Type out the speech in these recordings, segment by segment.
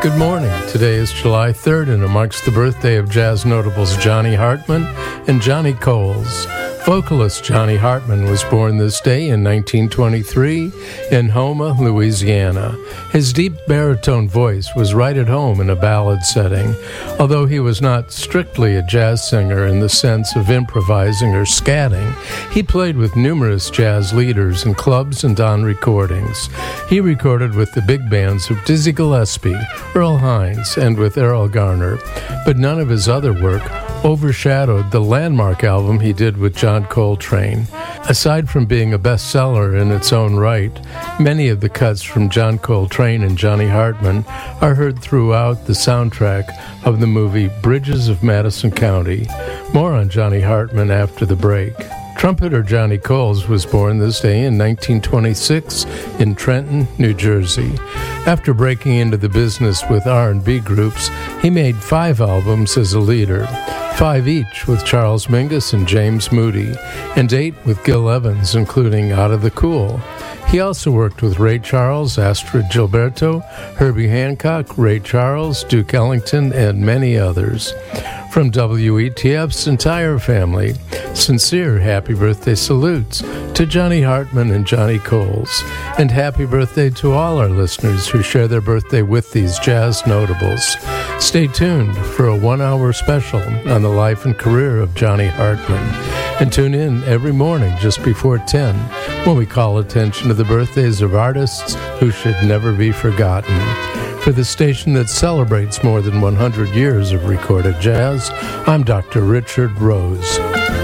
Good morning. Today is July 3rd, and it marks the birthday of jazz notables Johnny Hartman and Johnny Coles. Vocalist Johnny Hartman was born this day in 1923 in Houma, Louisiana. His deep baritone voice was right at home in a ballad setting, although he was not strictly a jazz singer in the sense of improvising or scatting. He played with numerous jazz leaders in clubs and on recordings. He recorded with the big bands of Dizzy Gillespie, Earl Hines, and with Errol Garner, but none of his other work overshadowed the landmark album he did with John Coltrane. Aside from being a bestseller in its own right, many of the cuts from John Coltrane and Johnny Hartman are heard throughout the soundtrack of the movie Bridges of Madison County. More on Johnny Hartman after the break. Trumpeter Johnny Coles was born this day in 1926 in Trenton, New Jersey. After breaking into the business with R&B groups, he made 5 albums as a leader, 5 each with Charles Mingus and James Moody, and 8 with Gil Evans, including Out of the Cool. He also worked with Ray Charles, Astrid Gilberto, Herbie Hancock, Ray Charles, Duke Ellington, and many others. From WETF's entire family, sincere happy birthday salutes to Johnny Hartman and Johnny Coles, and happy birthday to all our listeners who share their birthday with these jazz notables. Stay tuned for a 1-hour special on the life and career of Johnny Hartman, and tune in every morning just before 10 when we call attention to the birthdays of artists who should never be forgotten. For the station that celebrates more than 100 years of recorded jazz, I'm Dr. Richard Rose.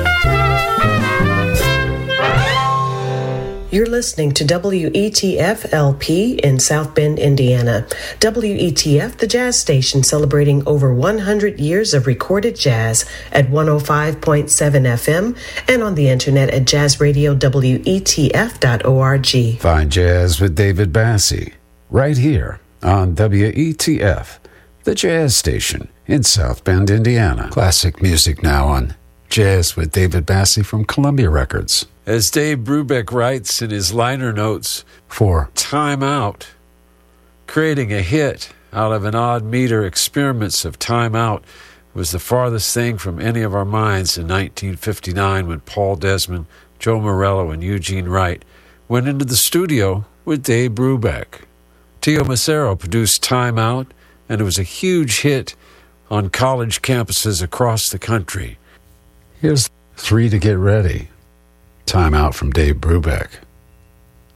You're listening to WETF-LP in South Bend, Indiana. WETF, the jazz station celebrating over 100 years of recorded jazz at 105.7 FM and on the internet at jazzradiowetf.org. Fine Jazz with David Bassie, right here on WETF, the jazz station in South Bend, Indiana. Classic music now on Jazz with David Bassie from Columbia Records. As Dave Brubeck writes in his liner notes for Time Out, creating a hit out of an odd meter experiments of Time Out was the farthest thing from any of our minds in 1959 when Paul Desmond, Joe Morello, and Eugene Wright went into the studio with Dave Brubeck. Tio Macero produced Time Out, and it was a huge hit on college campuses across the country. Here's 3 to get ready. Time Out from Dave Brubeck.